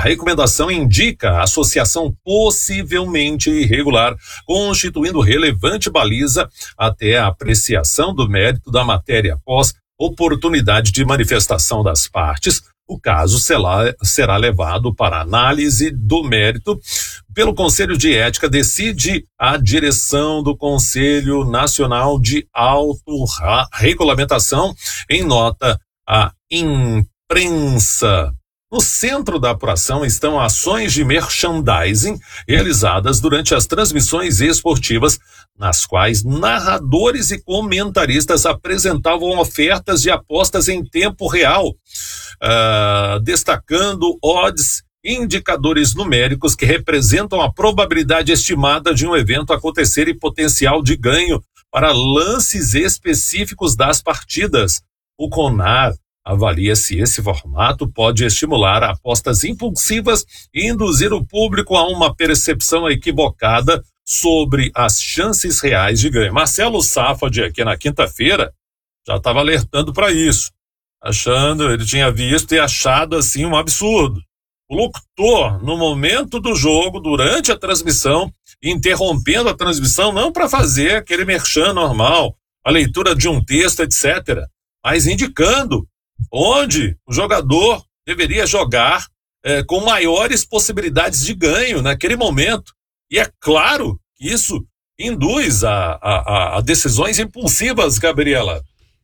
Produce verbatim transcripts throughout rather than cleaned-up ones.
recomendação indica associação possivelmente irregular, constituindo relevante baliza até a apreciação do mérito da matéria após oportunidade de manifestação das partes. O caso será, será levado para análise do mérito pelo Conselho de Ética, decide a direção do Conselho Nacional de Autorregulamentação em nota à imprensa. No centro da apuração estão ações de merchandising realizadas durante as transmissões esportivas, nas quais narradores e comentaristas apresentavam ofertas de apostas em tempo real, uh, destacando odds, indicadores numéricos que representam a probabilidade estimada de um evento acontecer e potencial de ganho para lances específicos das partidas. O CONAR avalia se esse formato pode estimular apostas impulsivas e induzir o público a uma percepção equivocada sobre as chances reais de ganho. Marcelo Safad, aqui na quinta-feira, já estava alertando para isso, achando, ele tinha visto e achado assim um absurdo. O locutor, no momento do jogo, durante a transmissão, interrompendo a transmissão, não para fazer aquele merchan normal, a leitura de um texto, etcétera, mas indicando onde o jogador deveria jogar é, com maiores possibilidades de ganho naquele momento. E é claro que isso induz a, a, a decisões impulsivas, Gabriela.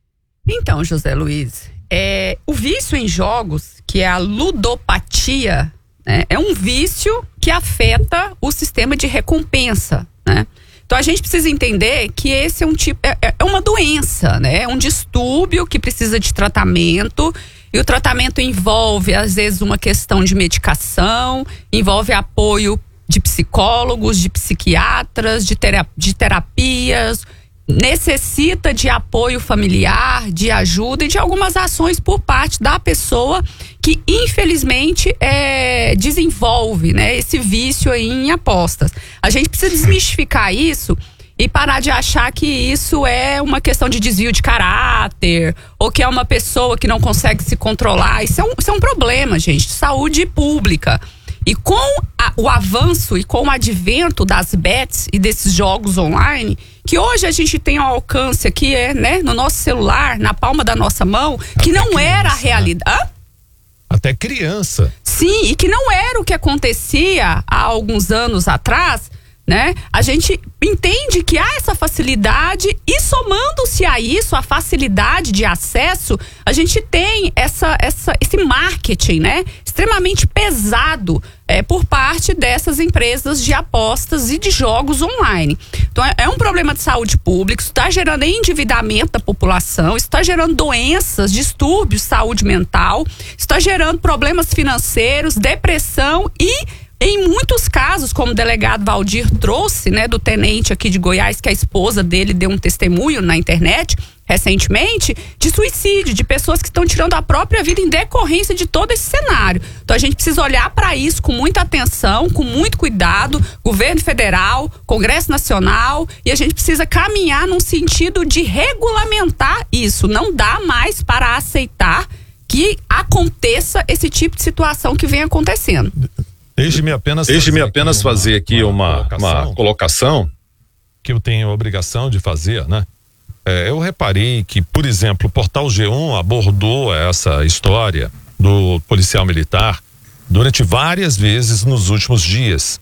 Então, José Luiz, é, o vício em jogos, que é a ludopatia, né, é um vício que afeta o sistema de recompensa, né? Então a gente precisa entender que esse é um tipo, é, é uma doença, né? É um distúrbio que precisa de tratamento, e o tratamento envolve, às vezes, uma questão de medicação, envolve apoio de psicólogos, de psiquiatras, de, terap- de terapias, necessita de apoio familiar, de ajuda e de algumas ações por parte da pessoa que, infelizmente, é, desenvolve, né, esse vício aí em apostas. A gente precisa desmistificar isso e parar de achar que isso é uma questão de desvio de caráter ou que é uma pessoa que não consegue se controlar. Isso é um, isso é um problema, gente, de saúde pública. E com a, o avanço e com o advento das bets e desses jogos online, que hoje a gente tem ao alcance aqui, é, né, no nosso celular, na palma da nossa mão, que Até não criança, era a realidade. Né? Até criança. Sim, e que não era o que acontecia há alguns anos atrás, né? A gente entende que há essa facilidade e, somando-se a isso, a facilidade de acesso, a gente tem essa, essa, esse marketing, né, extremamente pesado é, por parte dessas empresas de apostas e de jogos online. Então é, é um problema de saúde pública, isso está gerando endividamento da população, isso está gerando doenças, distúrbios de saúde mental, está gerando problemas financeiros, depressão e, em muitos casos, como o delegado Valdir trouxe, né, do tenente aqui de Goiás, que a esposa dele deu um testemunho na internet recentemente, de suicídio, de pessoas que estão tirando a própria vida em decorrência de todo esse cenário. Então a gente precisa olhar para isso com muita atenção, com muito cuidado, governo federal, Congresso Nacional, e a gente precisa caminhar num sentido de regulamentar isso. Não dá mais para aceitar que aconteça esse tipo de situação que vem acontecendo. Deixe-me apenas, Deixe-me fazer, apenas aqui uma, fazer aqui uma, uma, colocação, uma colocação que eu tenho a obrigação de fazer, né? É, eu reparei que, por exemplo, o Portal G um abordou essa história do policial militar durante várias vezes nos últimos dias.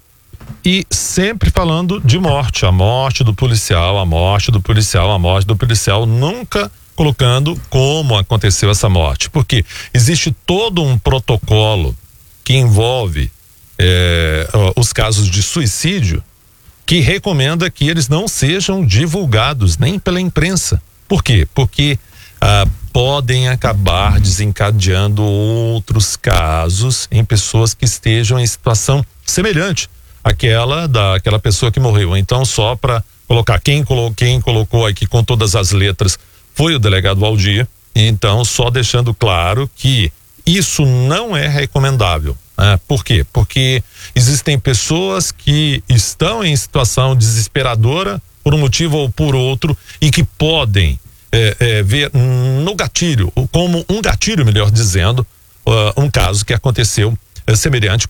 E sempre falando de morte, a morte do policial, a morte do policial, a morte do policial, nunca colocando como aconteceu essa morte. Porque existe todo um protocolo que envolve É, os casos de suicídio, que recomenda que eles não sejam divulgados nem pela imprensa. Por quê? Porque ah, podem acabar desencadeando outros casos em pessoas que estejam em situação semelhante àquela daquela pessoa que morreu. Então, só para colocar, quem, colo, quem colocou aqui com todas as letras foi o delegado Valdir. Então, só deixando claro que isso não é recomendável. Ah, por quê? Porque existem pessoas que estão em situação desesperadora por um motivo ou por outro e que podem é, é, ver no gatilho, como um gatilho, melhor dizendo, uh, um caso que aconteceu é, semelhante